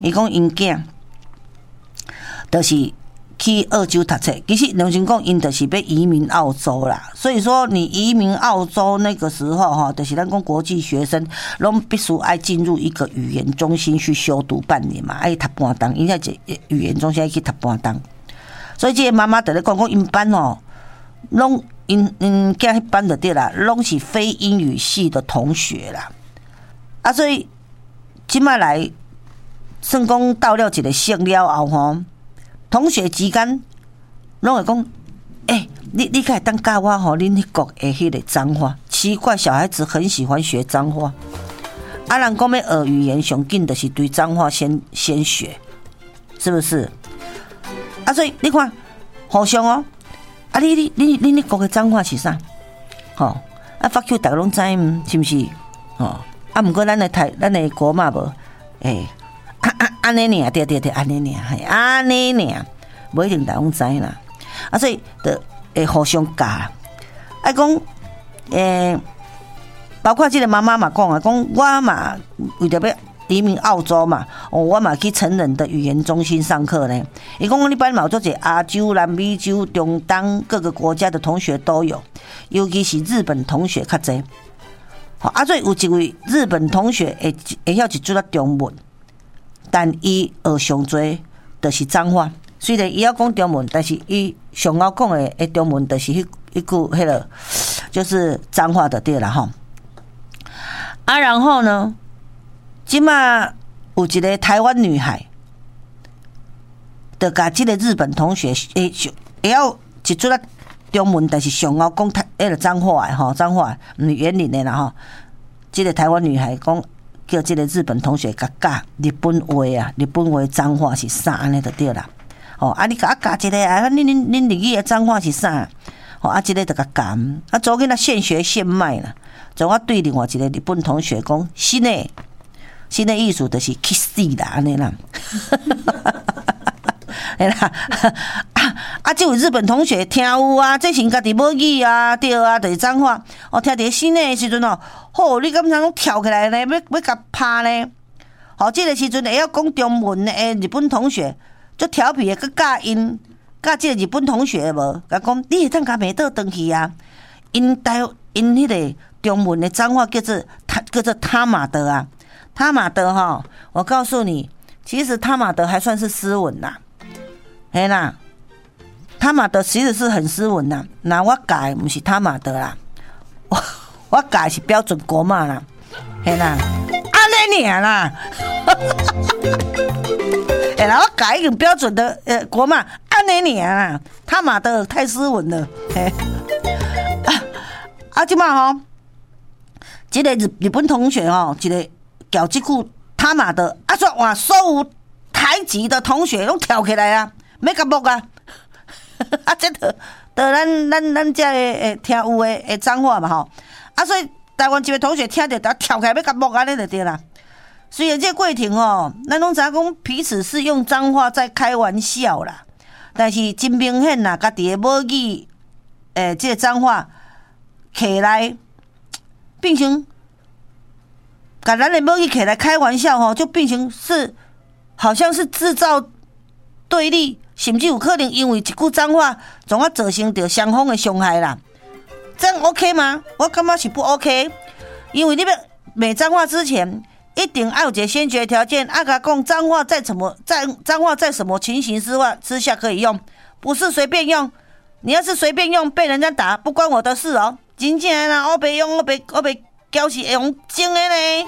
伊讲因囝就是去澳洲读册，其实良心讲，因就是要移民澳洲啦。所以说，你移民澳洲那个时候哈，就是咱讲国际学生，拢必须爱进入一个语言中心去修读半年嘛，爱读半当，因在语言中心爱去读半当。所以这个妈妈在咧讲因班哦，拢因囝迄班就对啦，拢是非英语系的同学啦。啊，所以即摆来算讲到了一个省了后吼，同学之间拢会讲，你可以当教我吼，恁迄国的迄个脏话。奇怪，小孩子很喜欢学脏话。啊，人讲要学语言，上紧就是对脏话先学，是不是？啊，所以你看，互相哦，啊，你国的脏话是啥？吼，啊，fuck you，大家拢知是不是？哦，啊，毋过咱的国嘛无，安尼尔，对，安尼尔，系安尼尔，无一定大家拢知啦。啊，所以就会互相教。啊，讲包括这个妈妈嘛讲啊，讲我嘛为着要移民澳洲嘛，我嘛去成人的语言中心上课呢。伊讲你班嘛有做者亚洲、南美洲、中东各个国家的同学都有，尤其是日本同学较侪。啊，所以有一位日本同学会晓一句啊中文。但伊学上多就是脏话，虽然伊要讲中文，但是伊上晓讲的中文就是一句迄个就是脏话的对啦吼。啊，然后呢，即马有一个台湾女孩，就甲即个日本同学会晓一句啊中文，但是上晓讲迄个脏话的吼，脏话园林的啦吼。即个台湾女孩讲。叫这个日本同学甲教日本话啊，日本话脏话是啥安尼就对啦。哦，啊，你甲教一个啊，恁日语的脏话是啥？哦，啊，这个就甲教。啊，昨天他现学现卖啦。昨我对另外一个日本同学讲，新的意思就是去死啦，安尼啦。哎啦，这位日本同学听有啊，这是家己母语啊，对啊，就是脏话。哦，听到新的时阵哦，你敢通跳起来呢？要甲拍呢？这个时阵会晓讲中文的日本同学，足调皮的，佮教因教这个日本同学无？甲讲你会当甲袂倒转去啊？因迄个中文的脏话叫做他妈的啊，他妈的哈！我告诉你，其实他妈的还算是斯文啦。嘿啦，他妈的其实是很斯文啦。那我改不是他妈的啦，我改是标准国骂啦。嘿啦，安尼尔啦。嘿啦，我改一个标准的国骂，安尼尔啦。他妈的太斯文了。嘿，即马吼，这个日本同学吼，一个叫这句他妈的，说哇，所有台籍的同学拢跳起来啊！要甲木啊！这咱这个听有的脏话嘛吼，所以台湾一位同学听到跳起来要甲木安尼就对啦。虽然这过程吼，咱拢知影讲彼此是用脏话在开玩笑啦，但是真明显啦，家己的母语这个脏话起来，变成甲咱的母语起来开玩笑吼，就变成是好像是制造对立。甚至有可能因为一句脏话，从而造成着双方的伤害啦。这样 OK 吗？我感觉是不 OK， 因为你要骂脏话之前，一定要有一个先决条件，甲讲脏话在什么情形之下可以用，不是随便用。你要是随便用，被人家打，不关我的事哦。真正啦，我袂用，我袂教是会用真的呢。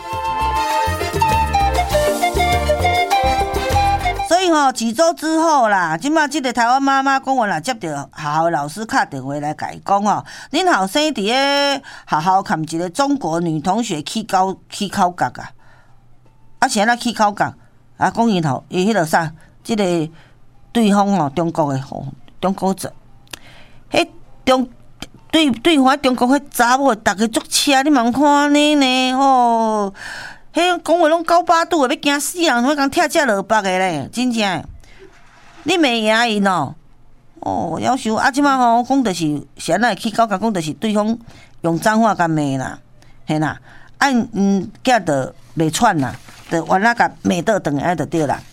所以几周之后啦，即马这个台湾妈妈讲完啦，接到学校老师打电话来甲伊讲恁后生伫咧学校含一个中国女同学起口角啊，是安怎起口角啊？讲伊迄个啥，这个对方中国的中国者，迄对方中国迄查某，逐个足车，你嘛看呢呢迄讲话拢98度的，要惊死人，要讲踢只落北的咧，真正。你袂赢因夭寿即马讲就是安怎起口角，讲就是对方用脏话甲骂啦，嘿啦，囝就袂喘啦， 就完了甲美倒转来就对啦。